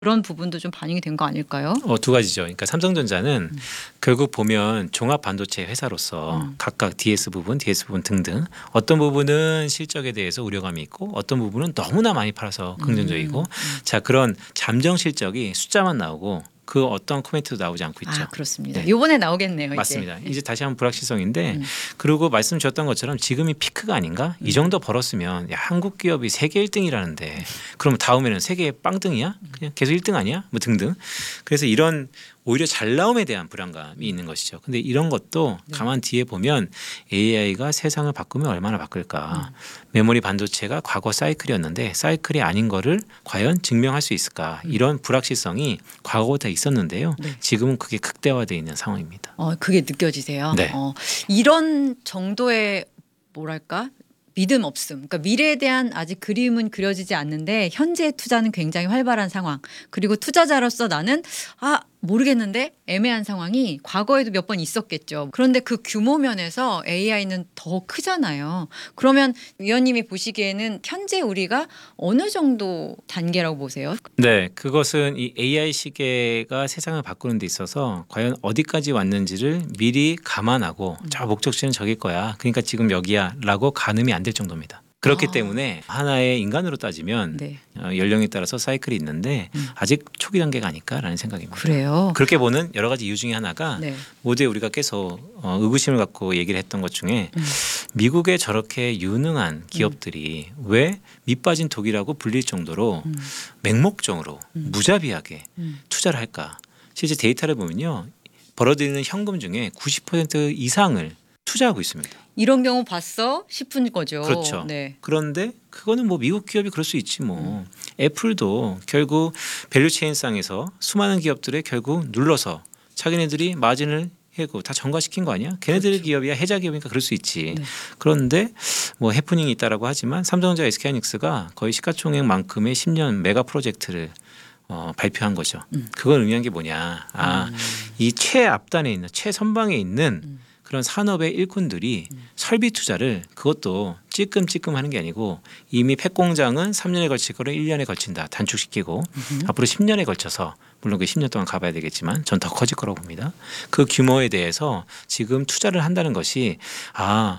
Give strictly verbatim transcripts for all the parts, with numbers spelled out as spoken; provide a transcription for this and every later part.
그런 부분도 좀 반영이 된 거 아닐까요? 어, 두 가지죠. 그러니까 삼성전자는 음. 결국 보면 종합 반도체 회사로서 음. 각각 디에스 부분, 디에스 부분 등등 어떤 부분은 실적에 대해서 우려감이 있고 어떤 부분은 너무나 많이 팔아서 긍정적이고 음. 자 그런 잠정 실적이 숫자만 나오고 그 어떤 코멘트도 나오지 않고 있죠. 아 그렇습니다. 네. 이번에 나오겠네요. 맞습니다. 이제, 이제 다시 한번 불확실성인데 음. 그리고 말씀 주셨던 것처럼 지금이 피크가 아닌가? 음. 이 정도 벌었으면 야, 한국 기업이 세계 일 등이라는데 그럼 다음에는 세계 빵등이야? 그냥 계속 일 등 아니야? 뭐 등등. 그래서 이런 오히려 잘 나옴에 대한 불안감이 있는 것이죠. 근데 이런 것도 네. 가만 뒤에 보면 에이아이가 세상을 바꾸면 얼마나 바꿀까. 음. 메모리 반도체가 과거 사이클이었는데 사이클이 아닌 거를 과연 증명할 수 있을까. 음. 이런 불확실성이 과거부터 있었는데요. 네. 지금은 그게 극대화되어 있는 상황입니다. 어, 그게 느껴지세요? 네. 어, 이런 정도의 뭐랄까? 믿음 없음. 그러니까 미래에 대한 아직 그림은 그려지지 않는데 현재의 투자는 굉장히 활발한 상황. 그리고 투자자로서 나는 아 모르겠는데 애매한 상황이 과거에도 몇 번 있었겠죠. 그런데 그 규모 면에서 에이아이는 더 크잖아요. 그러면 위원님이 보시기에는 현재 우리가 어느 정도 단계라고 보세요? 네, 그것은 이 에이아이 시계가 세상을 바꾸는 데 있어서 과연 어디까지 왔는지를 미리 감안하고 음. 저 목적지는 저길 거야. 그러니까 지금 여기야라고 가늠이 안 될 정도입니다. 그렇기 아. 때문에 하나의 인간으로 따지면 네. 어, 연령에 따라서 사이클이 있는데 음. 아직 초기 단계가 아닐까라는 생각입니다. 그래요. 그렇게 보는 여러 가지 이유 중에 하나가 네. 모두에 우리가 계속 어, 의구심을 갖고 얘기를 했던 것 중에 음. 미국의 저렇게 유능한 기업들이 왜 밑빠진 독이라고 불릴 정도로 음. 맹목적으로 음. 무자비하게 음. 투자를 할까. 실제 데이터를 보면요. 벌어들이는 현금 중에 구십 퍼센트 이상을 투자하고 있습니다. 이런 경우 봤어 싶은 거죠. 그렇죠. 네. 그런데 그거는 뭐 미국 기업이 그럴 수 있지 뭐. 애플도 결국 밸류체인상에서 수많은 기업들에 결국 눌러서 자기네들이 마진을 해고 다 전가시킨 거 아니야? 걔네들 그렇죠. 기업이야 해자 기업이니까 그럴 수 있지. 네. 그런데 뭐 해프닝이 있다라고 하지만 삼성전자 에스케이하이닉스가 거의 시가총액만큼의 십 년 메가 프로젝트를 어, 발표한 거죠. 음. 그걸 의미한 게 뭐냐? 아, 음. 이 최앞단에 있는 최선방에 있는 음. 그런 산업의 일꾼들이 음. 설비 투자를 그것도 찔끔찔끔 하는 게 아니고 이미 폐공장은 삼 년에 걸칠 거를 일 년에 걸친다. 단축시키고 음흠. 앞으로 십 년에 걸쳐서 물론 그 십 년 동안 가봐야 되겠지만 전 더 커질 거라고 봅니다. 그 규모에 대해서 지금 투자를 한다는 것이 아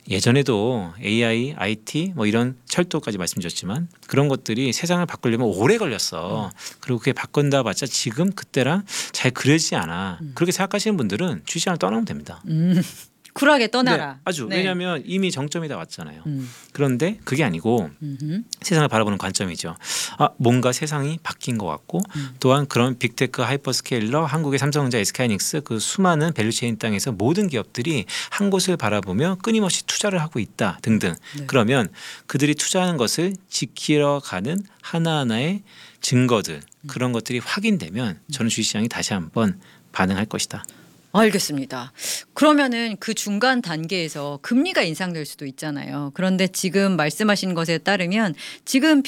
예전에도 에이아이, 아이티 뭐 이런 철도까지 말씀드렸지만 그런 것들이 세상을 바꾸려면 오래 걸렸어. 음. 그리고 그게 바꾼다 봤자 지금 그때랑 잘 그려지지 않아. 음. 그렇게 생각하시는 분들은 주식시장을 떠나면 됩니다. 음. 쿨하게 떠나라. 네, 아주 네. 왜냐하면 이미 정점이 다 왔잖아요. 음. 그런데 그게 아니고 음흠. 세상을 바라보는 관점이죠. 아, 뭔가 세상이 바뀐 것 같고 음. 또한 그런 빅테크 하이퍼스케일러 한국의 삼성전자 에스케이하이닉스 그 수많은 밸류체인 땅에서 모든 기업들이 한 곳을 바라보며 끊임없이 투자를 하고 있다 등등. 네. 그러면 그들이 투자하는 것을 지키러 가는 하나하나의 증거들 그런 것들이 확인되면 저는 주식시장이 다시 한번 반응할 것이다. 알겠습니다. 그러면은 그 중간 단계에서 금리가 인상될 수도 있잖아요. 그런데 지금 말씀하신 것에 따르면 지금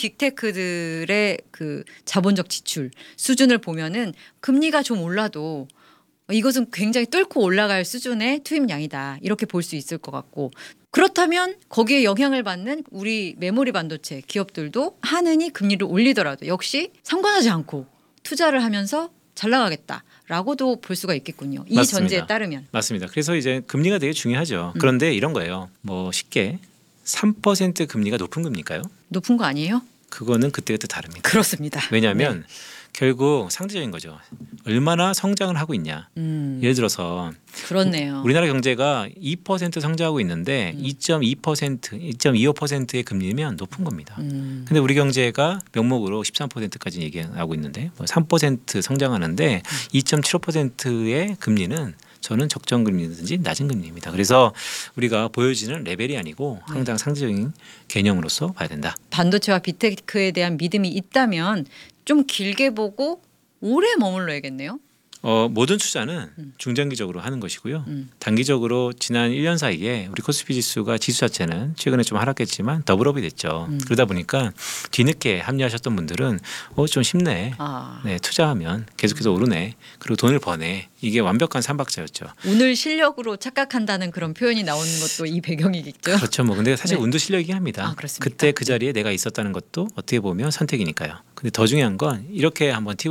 빅테크들의 그 자본적 지출 수준을 보면은 금리가 좀 올라도 이것은 굉장히 뚫고 올라갈 수준의 투입량이다. 이렇게 볼 수 있을 것 같고 그렇다면 거기에 영향을 받는 우리 메모리 반도체 기업들도 하느니 금리를 올리더라도 역시 상관하지 않고 투자를 하면서 잘 나가겠다라고도 볼 수가 있겠군요. 이 맞습니다. 전제에 따르면. 맞습니다. 그래서 이제 금리가 되게 중요하죠. 음. 그런데 이런 거예요. 뭐 쉽게 삼 퍼센트 금리가 높은 금리일까요? 높은 거 아니에요? 그거는 그때그때 다릅니다. 그렇습니다. 왜냐하면 네. 결국 상대적인 거죠. 얼마나 성장을 하고 있냐. 음, 예를 들어서 그렇네요. 우리나라 경제가 이 퍼센트 성장하고 있는데 음. 이 점 이 퍼센트, 이 점 이오 퍼센트의 금리면 높은 겁니다. 음, 근데 우리 경제가 명목으로 십삼 퍼센트까지 얘기하고 있는데 뭐 삼 퍼센트 성장하는데 이 점 칠오 퍼센트의 금리는 저는 적정 금리든지 낮은 금리입니다. 그래서 우리가 보여지는 레벨이 아니고 항상 상대적인 개념으로서 봐야 된다. 반도체와 빅테크에 대한 믿음이 있다면 좀 길게 보고 오래 머물러야겠네요. 어, 모든 투자는 음. 중장기적으로 하는 것이고요. 음. 단기적으로 지난 일 년 사이에 우리 코스피 지수가 지수 자체는 최근에 좀 하락했지만 더블업이 됐죠. 음. 그러다 보니까 뒤늦게 합류하셨던 분들은 어, 좀 쉽네. 아. 네, 투자하면 계속해서 오르네. 그리고 돈을 버네. 이게 완벽한 삼박자였죠. 오늘 실력으로 착각한다는 그런 표현이 나오는 것도 이 배경이겠죠. 그렇죠. 뭐 근데 사실 네. 운도 실력이긴 합니다. 아, 그렇습니까? 그때 그 자리에 내가 있었다는 것도 어떻게 보면 선택이니까요. 근데 더 중요한 건 이렇게 한번 팁을